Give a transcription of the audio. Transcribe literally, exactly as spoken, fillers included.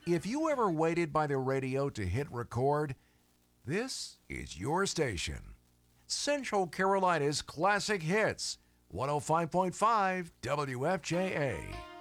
If you ever waited by the radio to hit record, this is your station. Central Carolina's classic hits, one oh five point five W F J A.